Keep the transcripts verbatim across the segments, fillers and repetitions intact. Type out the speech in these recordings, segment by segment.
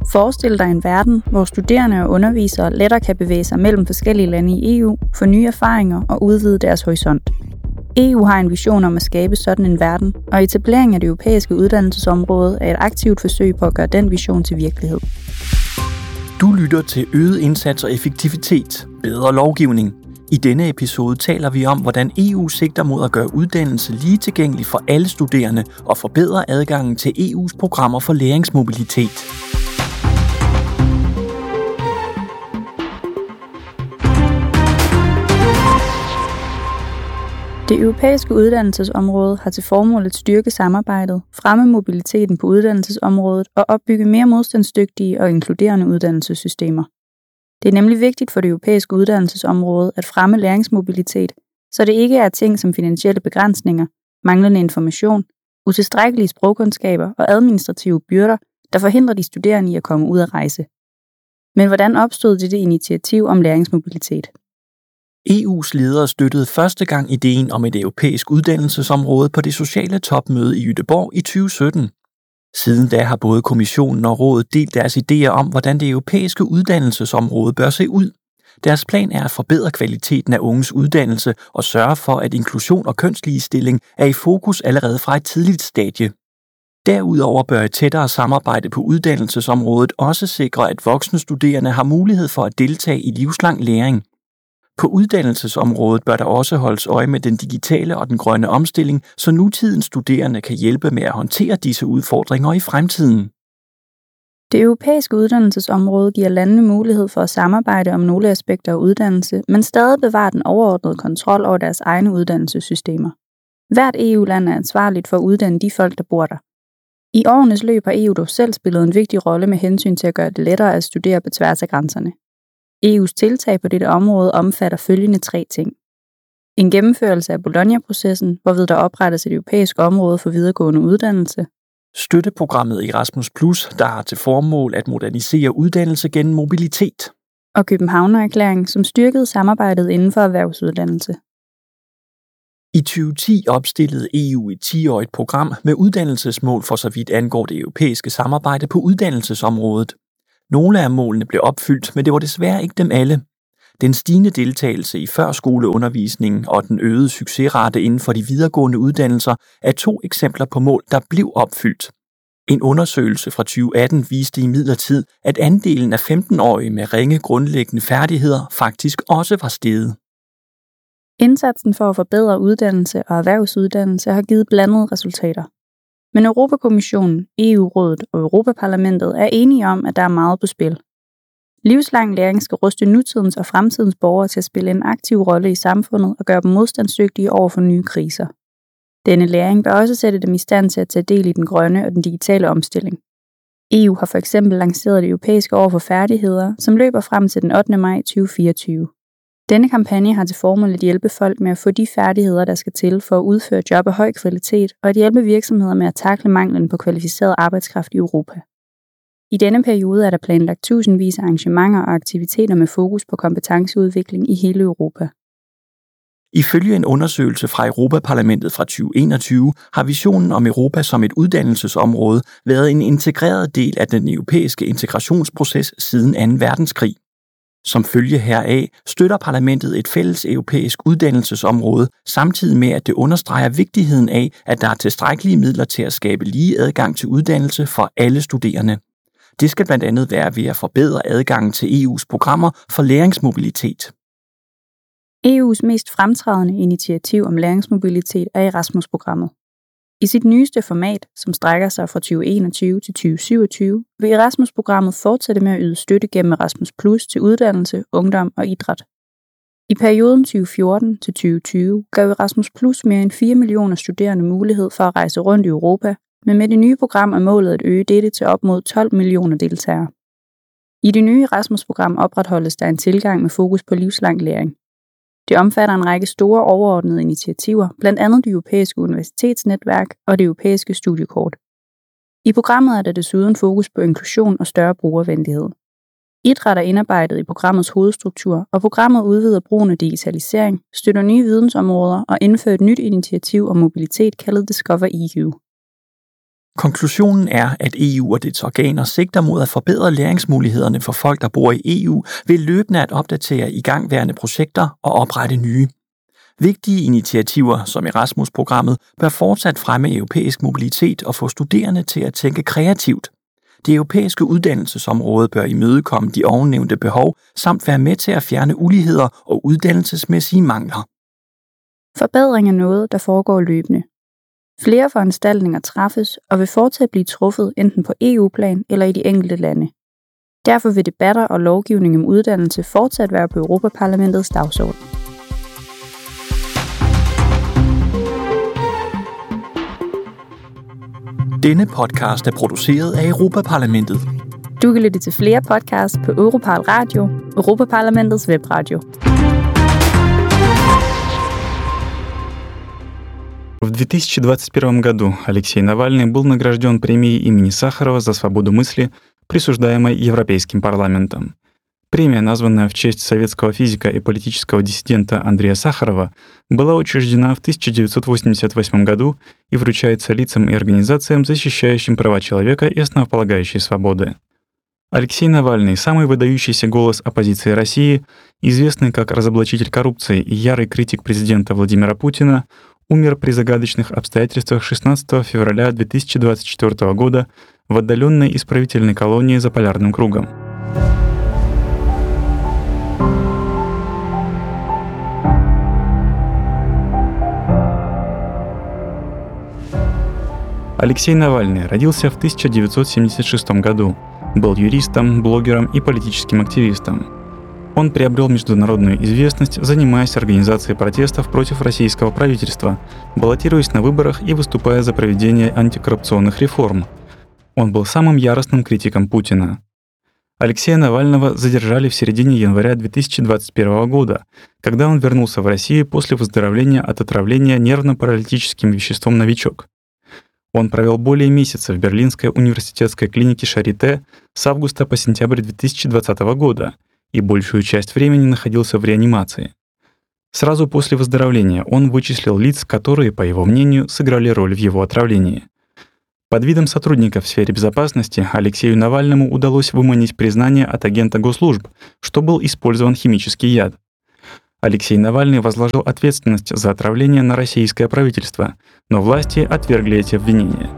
Forestil dig en verden, hvor studerende og undervisere lettere kan bevæge sig mellem forskellige lande i E U, få nye erfaringer og udvide deres horisont. E U har en vision om at skabe sådan en verden, og etableringen af det europæiske uddannelsesområde er et aktivt forsøg på at gøre den vision til virkelighed. Du lytter til øget indsats og effektivitet, bedre lovgivning. I denne episode taler vi om, hvordan E U sigter mod at gøre uddannelse lige tilgængelig for alle studerende og forbedre adgangen til E U's programmer for læringsmobilitet. Det europæiske uddannelsesområde har til formål at styrke samarbejdet, fremme mobiliteten på uddannelsesområdet og opbygge mere modstandsdygtige og inkluderende uddannelsessystemer. Det er nemlig vigtigt for det europæiske uddannelsesområde at fremme læringsmobilitet, så det ikke er ting som finansielle begrænsninger, manglende information, utilstrækkelige sprogkundskaber og administrative byrder, der forhindrer de studerende i at komme ud at rejse. Men hvordan opstod dette initiativ om læringsmobilitet? E U's ledere støttede første gang ideen om et europæisk uddannelsesområde på det sociale topmøde i Göteborg i tyve sytten. Siden da har både kommissionen og rådet delt deres idéer om, hvordan det europæiske uddannelsesområde bør se ud. Deres plan er at forbedre kvaliteten af unges uddannelse og sørge for, at inklusion og kønsligestilling er i fokus allerede fra et tidligt stadie. Derudover bør et tættere samarbejde på uddannelsesområdet også sikre, at voksne studerende har mulighed for at deltage i livslang læring. På uddannelsesområdet bør der også holdes øje med den digitale og den grønne omstilling, så nutidens studerende kan hjælpe med at håndtere disse udfordringer i fremtiden. Det europæiske uddannelsesområde giver landene mulighed for at samarbejde om nogle aspekter af uddannelse, men stadig bevare den overordnede kontrol over deres egne uddannelsessystemer. Hvert E U-land er ansvarligt for at uddanne de folk, der bor der. I årenes løb har E U dog selv spillet en vigtig rolle med hensyn til at gøre det lettere at studere på tværs af grænserne. E U's tiltag på dette område omfatter følgende tre ting. En gennemførelse af Bologna-processen, hvorved der oprettes et europæisk område for videregående uddannelse. Støtteprogrammet Erasmus plus, der har til formål at modernisere uddannelse gennem mobilitet. Og Københavner-erklæringen, som styrkede samarbejdet inden for erhvervsuddannelse. I tyve ti opstillede E U et ti-årigt program med uddannelsesmål for så vidt angår det europæiske samarbejde på uddannelsesområdet. Nogle af målene blev opfyldt, men det var desværre ikke dem alle. Den stigende deltagelse i førskoleundervisningen og den øgede succesrate inden for de videregående uddannelser er to eksempler på mål, der blev opfyldt. En undersøgelse fra tyve atten viste imidlertid, at andelen af femten-årige med ringe grundlæggende færdigheder faktisk også var steget. Indsatsen for at forbedre uddannelse og erhvervsuddannelse har givet blandede resultater. Men Europakommissionen, E U-rådet og Europaparlamentet er enige om, at der er meget på spil. Livslang læring skal ruste nutidens og fremtidens borgere til at spille en aktiv rolle i samfundet og gøre dem modstandsdygtige over for nye kriser. Denne læring bør også sætte dem i stand til at tage del i den grønne og den digitale omstilling. E U har for eksempel lanceret det europæiske år for færdigheder, som løber frem til den ottende maj tyve fireogtyve. Denne kampagne har til formål at hjælpe folk med at få de færdigheder, der skal til for at udføre job af høj kvalitet, og at hjælpe virksomheder med at tackle manglen på kvalificeret arbejdskraft i Europa. I denne periode er der planlagt tusindvis af arrangementer og aktiviteter med fokus på kompetenceudvikling i hele Europa. Ifølge en undersøgelse fra Europaparlamentet fra tyve enogtyve har visionen om Europa som et uddannelsesområde været en integreret del af den europæiske integrationsproces siden anden verdenskrig. Som følge heraf støtter parlamentet et fælles europæisk uddannelsesområde, samtidig med at det understreger vigtigheden af, at der er tilstrækkelige midler til at skabe lige adgang til uddannelse for alle studerende. Det skal blandt andet være ved at forbedre adgangen til E U's programmer for læringsmobilitet. E U's mest fremtrædende initiativ om læringsmobilitet er Erasmus-programmet. I sit nyeste format, som strækker sig fra tyve enogtyve til tyve syvogtyve, vil Erasmus-programmet fortsætte med at yde støtte gennem Erasmus plus til uddannelse, ungdom og idræt. I perioden tyve fjorten til tyve tyve gav Erasmus plus mere end fire millioner studerende mulighed for at rejse rundt i Europa, men med det nye program er målet at øge dette til op mod tolv millioner deltagere. I det nye Erasmus-program opretholdes der en tilgang med fokus på livslang læring. Det omfatter en række store overordnede initiativer, blandt andet det europæiske universitetsnetværk og det europæiske studiekort. I programmet er der desuden fokus på inklusion og større brugervenlighed. Idræt er indarbejdet i programmets hovedstruktur, og programmet udvider brugen af digitalisering, støtter nye vidensområder og indfører et nyt initiativ om mobilitet kaldet Discover E U. Konklusionen er, at E U og dets organer sigter mod at forbedre læringsmulighederne for folk, der bor i E U, ved løbende at opdatere igangværende projekter og oprette nye. Vigtige initiativer som Erasmus-programmet bør fortsat fremme europæisk mobilitet og få studerende til at tænke kreativt. Det europæiske uddannelsesområde bør imødekomme de ovennævnte behov, samt være med til at fjerne uligheder og uddannelsesmæssige mangler. Forbedring er noget, der foregår løbende. Flere foranstaltninger træffes og vil fortsat blive truffet enten på E U-plan eller i de enkelte lande. Derfor vil debatter og lovgivning om uddannelse fortsat være på Europaparlamentets dagsorden. Denne podcast er produceret af Europaparlamentet. Du kan lytte til flere podcasts på Europal Radio, Europaparlamentets webradio. В две тысячи двадцать первом году Алексей Навальный был награжден премией имени Сахарова за свободу мысли, присуждаемой Европейским парламентом. Премия, названная в честь советского физика и политического диссидента Андрея Сахарова, была учреждена в тысяча девятьсот восемьдесят восьмом году и вручается лицам и организациям, защищающим права человека и основополагающие свободы. Алексей Навальный — самый выдающийся голос оппозиции России, известный как разоблачитель коррупции и ярый критик президента Владимира Путина, умер при загадочных обстоятельствах шестнадцатого февраля две тысячи двадцать четвёртого года в отдаленной исправительной колонии за полярным кругом. Алексей Навальный родился в тысяча девятьсот семьдесят шестом году, был юристом, блогером и политическим активистом. Он приобрел международную известность, занимаясь организацией протестов против российского правительства, баллотируясь на выборах и выступая за проведение антикоррупционных реформ. Он был самым яростным критиком Путина. Алексея Навального задержали в середине января две тысячи двадцать первого года, когда он вернулся в Россию после выздоровления от отравления нервно-паралитическим веществом «Новичок». Он провел более месяца в Берлинской университетской клинике Шарите с августа по сентябрь две тысячи двадцатого года и большую часть времени находился в реанимации. Сразу после выздоровления он вычислил лиц, которые, по его мнению, сыграли роль в его отравлении. Под видом сотрудника в сфере безопасности Алексею Навальному удалось выманить признание от агента госслужб, что был использован химический яд. Алексей Навальный возложил ответственность за отравление на российское правительство, но власти отвергли эти обвинения.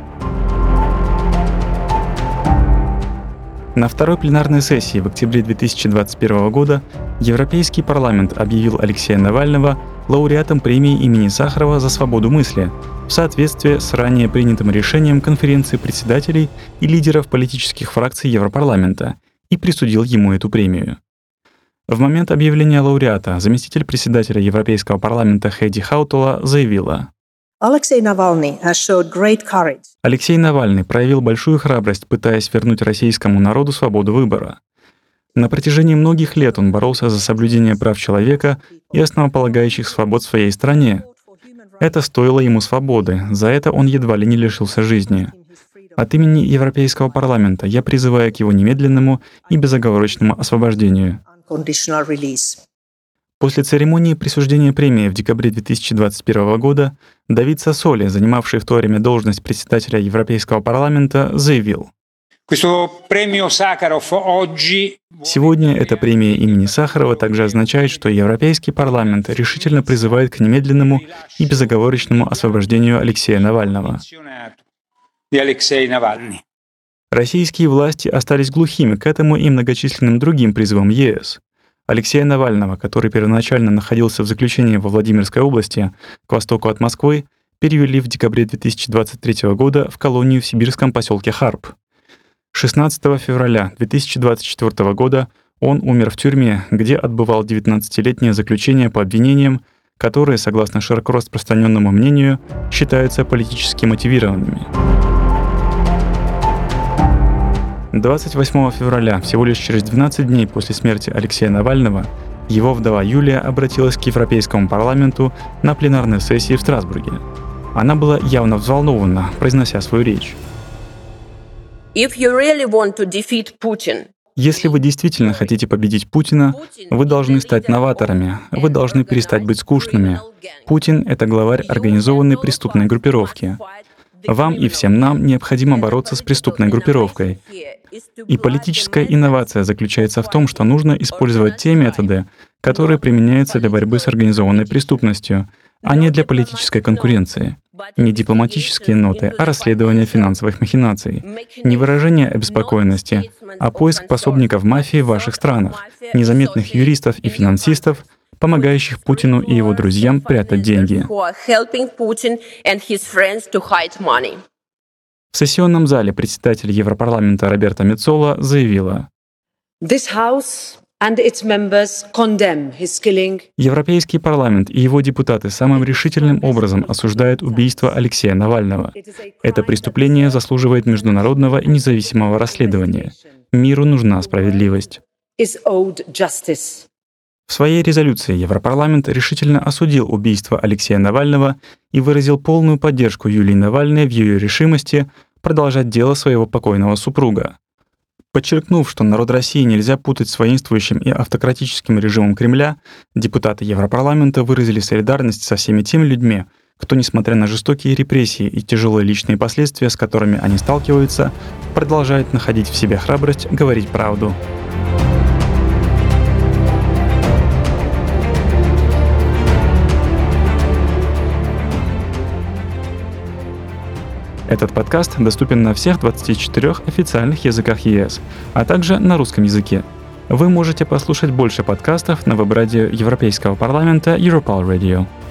На второй пленарной сессии в октябре две тысячи двадцать первого года Европейский парламент объявил Алексея Навального лауреатом премии имени Сахарова за свободу мысли в соответствии с ранее принятым решением конференции председателей и лидеров политических фракций Европарламента и присудил ему эту премию. В момент объявления лауреата заместитель председателя Европейского парламента Хейди Хаутала заявила: Алексей Навальный has showed great courage. Алексей Навальный проявил большую храбрость, пытаясь вернуть российскому народу свободу выбора. На протяжении многих лет он боролся за соблюдение прав человека и основополагающих свобод в своей стране. Это стоило ему свободы, за это он едва ли не лишился жизни. От имени Европейского парламента я призываю к его немедленному и безоговорочному освобождению. После церемонии присуждения премии в декабре две тысячи двадцать первого года Давид Сассоли, занимавший в то время должность председателя Европейского парламента, заявил: «Сегодня эта премия имени Сахарова также означает, что Европейский парламент решительно призывает к немедленному и безоговорочному освобождению Алексея Навального». Российские власти остались глухими к этому и многочисленным другим призывам ЕС. Алексея Навального, который первоначально находился в заключении во Владимирской области, к востоку от Москвы, перевели в декабре две тысячи двадцать третьего года в колонию в сибирском поселке Харп. шестнадцатого февраля две тысячи двадцать четвёртого года он умер в тюрьме, где отбывал девятнадцатилетнее заключение по обвинениям, которые, согласно широко распространенному мнению, считаются политически мотивированными. двадцать восьмого февраля, всего лишь через двенадцать дней после смерти Алексея Навального, его вдова Юлия обратилась к Европейскому парламенту на пленарной сессии в Страсбурге. Она была явно взволнована, произнося свою речь. If you really want to defeat Putin, Если вы действительно хотите победить Путина, вы должны стать новаторами, вы должны перестать быть скучными. Путин — это главарь организованной преступной группировки. Вам и всем нам необходимо бороться с преступной группировкой. И политическая инновация заключается в том, что нужно использовать те методы, которые применяются для борьбы с организованной преступностью, а не для политической конкуренции. Не дипломатические ноты, а расследование финансовых махинаций. Не выражение обеспокоенности, а поиск пособников мафии в ваших странах, незаметных юристов и финансистов, помогающих Путину и его друзьям прятать деньги. В сессионном зале председатель Европарламента Роберта Меццола заявила: Европейский парламент и его депутаты самым решительным образом осуждают убийство Алексея Навального. Это преступление заслуживает международного и независимого расследования. Миру нужна справедливость. В своей резолюции Европарламент решительно осудил убийство Алексея Навального и выразил полную поддержку Юлии Навальной в ее решимости продолжать дело своего покойного супруга. Подчеркнув, что народ России нельзя путать с воинствующим и автократическим режимом Кремля, депутаты Европарламента выразили солидарность со всеми теми людьми, кто, несмотря на жестокие репрессии и тяжелые личные последствия, с которыми они сталкиваются, продолжает находить в себе храбрость говорить правду. Этот подкаст доступен на всех двадцати четырёх официальных языках ЕС, а также на русском языке. Вы можете послушать больше подкастов на веб-радио Европейского парламента Europal Radio.